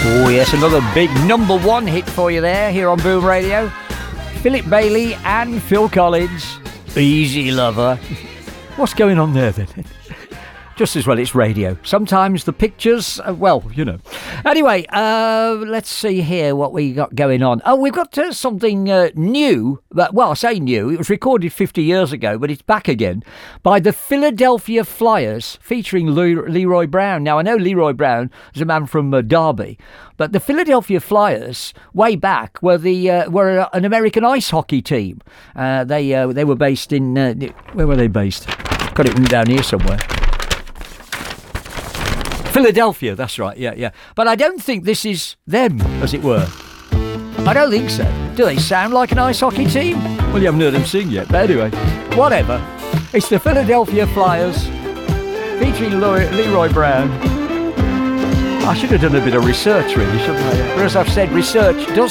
Oh yes, another big number one hit for you there, here on Boom Radio. Philip Bailey and Phil Collins, Easy Lover. What's going on there then? Just as well it's radio. Sometimes the pictures, well, you know. Anyway, let's see here what we got going on. Oh, we've got something new. Well, I say new. It was recorded 50 years ago, but it's back again by the Philadelphia Flyers, featuring Leroy Brown. Now, I know Leroy Brown is a man from Derby, but the Philadelphia Flyers, way back, were an American ice hockey team. They were based in where were they based? Got it written down here somewhere. Philadelphia, that's right, yeah. But I don't think this is them, as it were. I don't think so. Do they sound like an ice hockey team? Well, you haven't heard them sing yet, but anyway, whatever. It's the Philadelphia Flyers, featuring Leroy Brown. I should have done a bit of research, really, shouldn't I? But as I've said, research does